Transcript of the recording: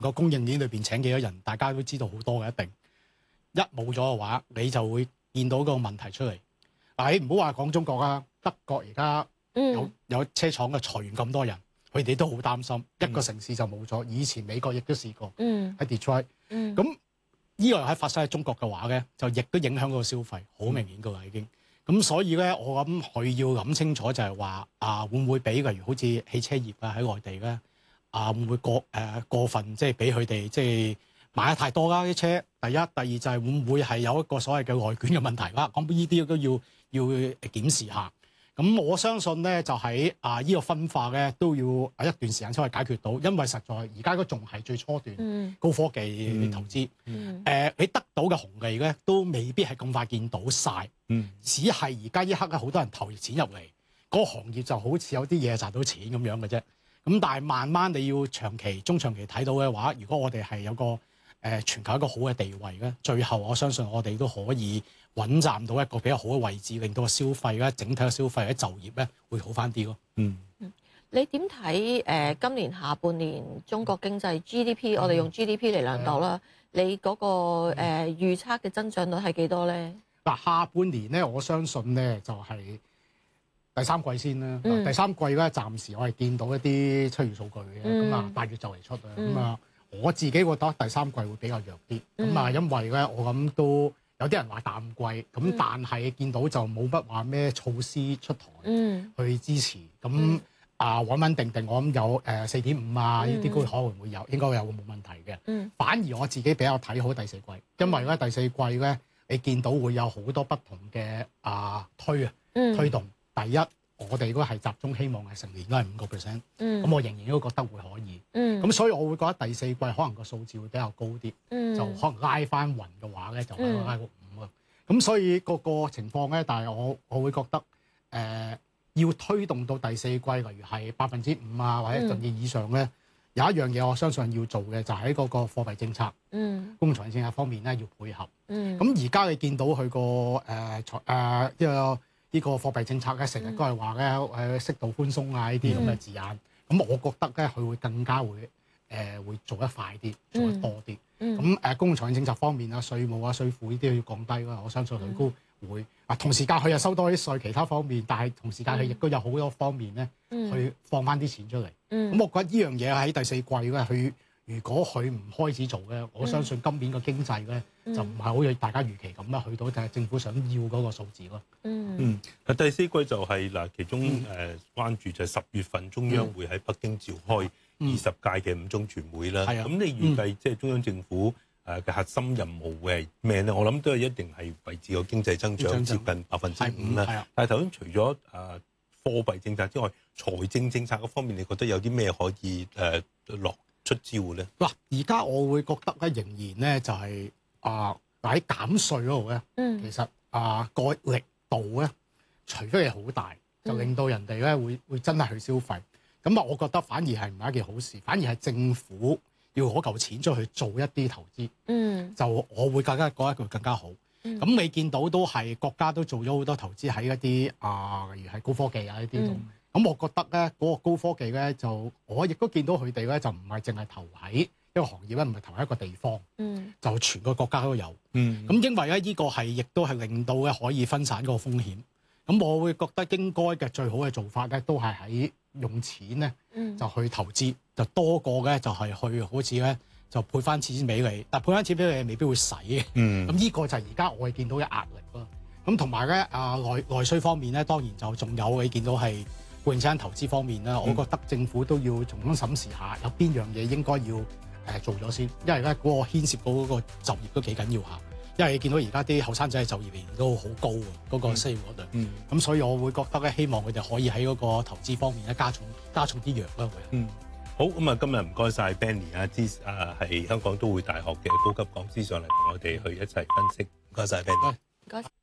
個供應鏈裏邊請幾多人，大家都知道好多嘅一定。一冇咗嘅話，你就會見到個問題出嚟。嗱，你唔好話講中國啊，德國而家有車廠嘅裁員咁多人，佢哋都好擔心一個城市就冇咗。以前美國亦都試過喺 Detroit。咁呢個喺發生喺中國嘅話咧，就亦都影響嗰個消費，好明顯㗎啦已經。咁所以咧，我諗佢要諗清楚就係話會唔會俾例如好似汽車業啊喺內地咧會唔會過分即係俾佢哋即係買得太多啦啲車。第一，第二就係會唔會係有一個所謂嘅內卷嘅問題啦。咁呢啲都要檢視下。咁我相信咧，就喺呢個分化咧，都要一段時間先可以解決到，因為實在而家都仲係最初段高科技投資。你得到嘅紅利咧，都未必係咁快見到晒。只係而家一刻咧，好多人投錢入嚟，嗰個行業就好似有啲嘢賺到錢咁樣嘅啫。咁但係慢慢你要長期、中長期睇到嘅話，如果我哋係有個全球一個好嘅地位咧，最後我相信我哋都可以穩站到一個比較好嘅位置，令到個消費咧，整體嘅消費喺就業咧會好翻啲咯。 你點睇今年下半年中國經濟 GDP？我哋用 GDP 嚟量度啦。你嗰個預測嘅增長率係幾多咧？ 嗱，下半年咧，我相信咧就係第三季先啦。第三季咧，暫時我係見到一啲出現數據嘅，咁8月就嚟出啦。我自己覺得第三季會比較弱啲。因為咧，我諗都有啲人話淡季，咁但係見到就冇乜話咩措施出台去支持。咁穩穩定定，我諗有4.5呢啲高可能會有，應該有冇問題嘅。反而我自己比較睇好第四季，因為咧第四季咧，你見到會有好多不同嘅推動。第一，我哋都係集中希望係成年都係5%，咁我仍然都覺得會可以。咁所以我會覺得第四季可能個數字會比較高啲，就可能拉翻勻嘅話咧，就可能拉個5啊。咁所以個情況咧，但係我會覺得要推動到第四季，例如係5%或者甚至以上咧，有一樣嘢我相信要做嘅就喺嗰個貨幣政策、公共財政政策方面咧要配合。咁而家你見到佢個呢個貨幣政策咧，成日都係話咧適度寬鬆呢啲咁嘅字眼。咁我覺得咧佢會更加會做得快啲，做得多啲。咁公共財政政策方面啊、稅務稅負呢啲要降低啦。我相信佢都會。同時間佢又收多啲稅，其他方面，但係同時間佢亦都有好多方面咧去放翻啲錢出嚟。咁我覺得呢樣嘢喺第四季咧，佢如果佢唔開始做咧，我相信今年個經濟咧就唔係好似大家預期咁啦，去到就係政府想要嗰個數字咯。 第四季就係其中關注就係10月份中央會喺北京召開20屆嘅5中全會啦。咁你預計即係中央政府嘅核心任務會係咩咧？我諗都係一定係維持個經濟增長接近5%啦。但係頭先除咗貨幣政策之外，財政政策嗰方面，你覺得有啲咩可以落出招咧？ 嗱，而家我會覺得咧，仍然咧就係喺減稅嗰度咧，其實個力度咧，除非係好大，就令到人哋咧會真係去消費。咁我覺得反而係唔係一件好事，反而係政府要攞嚿錢出去做一啲投資。就我會更加覺得佢更加好。咁你見到都係國家都做咗好多投資喺一啲例如係高科技呢啲度。咁我覺得咧嗰個高科技咧就我亦都見到佢哋咧就唔係淨係投喺一個行業咧，唔係投喺一個地方，就全個國家都有。咁因為咧呢個係亦都係令到咧可以分散個風險。咁我會覺得應該嘅最好嘅做法咧，都係喺用錢咧就去投資，就多過咧就係去好似咧就配翻錢俾你，但配翻錢俾你未必會使嘅。咁呢個就係而家我哋見到嘅壓力咯。咁同埋咧內需方面咧，當然就仲有你見到係固定資產投資方面啦。我覺得政府都要重新審視下有邊樣嘢應該要做咗先，因為咧嗰個牽涉到嗰個就業都幾緊要下。因為你見到而家啲後生仔嘅就業仍然都好高啊，嗰個失業率。咁所以我會覺得咧，希望佢哋可以喺嗰個投資方面咧加重啲藥啦。 好，咁今日唔該晒 Benny 係香港都會大學嘅高級講師上嚟同我哋去一齊分析。唔該晒 Benny。 唔該。